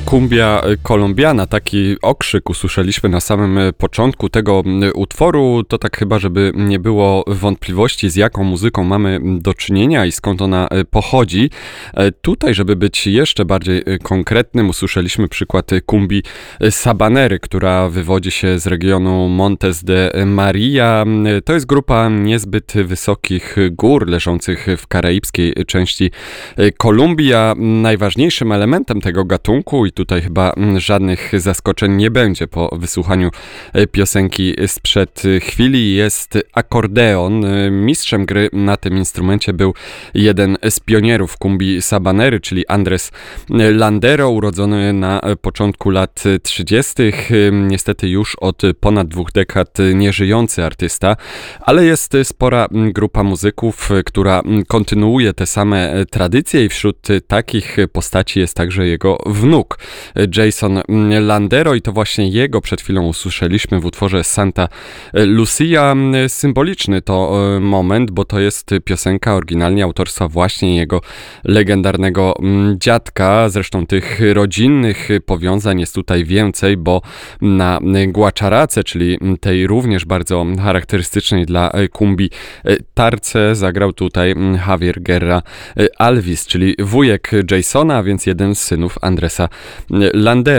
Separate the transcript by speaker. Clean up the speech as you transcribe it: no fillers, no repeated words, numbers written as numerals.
Speaker 1: Cumbia colombiana, taki okrzyk usłyszeliśmy na samym początku tego utworu. To tak chyba, żeby nie było wątpliwości, z jaką muzyką mamy do czynienia i skąd ona pochodzi. Tutaj, żeby być jeszcze bardziej konkretnym, usłyszeliśmy przykład kumbii Sabanery, która wywodzi się z regionu Montes de Maria. To jest grupa niezbyt wysokich gór leżących w karaibskiej części Kolumbii, a najważniejszym elementem tego gatunku, i tutaj chyba żadnych zaskoczeń nie będzie po wysłuchaniu piosenki sprzed chwili, jest akordeon. Mistrzem gry na tym instrumencie był jeden z pionierów kumbii Sabanery, czyli Andres Landero, urodzony na początku lat 30. Niestety już od ponad 2 dekad nieżyjący artysta, ale jest spora grupa muzyków, która kontynuuje te same tradycje i wśród takich postaci jest także jego wnuk Jason Landero i to właśnie jego przed chwilą usłyszeliśmy w utworze Santa Lucia. Symboliczny to moment, bo to jest piosenka oryginalnie autorstwa właśnie jego legendarnego dziadka. Zresztą tych rodzinnych powiązań jest tutaj więcej, bo na guacharace, czyli tej również bardzo charakterystycznej dla kumbii tarce, zagrał tutaj Javier Guerra Alvis, czyli wujek Jasona, a więc jeden z synów Andresa Landero.